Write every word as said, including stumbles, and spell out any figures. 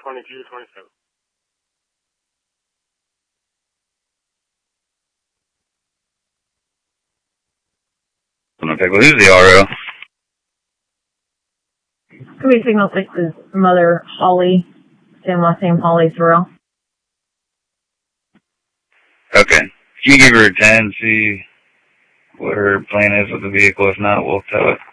twenty-two twenty-seven. Who's the R O? Could be signal six is Mother Holly, same last name, Holly Thorell. Okay. Can you give her a ten, see what her plan is with the vehicle? If not, we'll tow it.